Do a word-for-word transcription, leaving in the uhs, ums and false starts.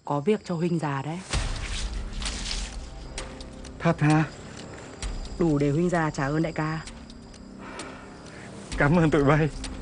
Có việc cho huynh già đấy. Thật hả? Đủ để huynh già trả ơn đại ca. Cảm ơn tụi bay.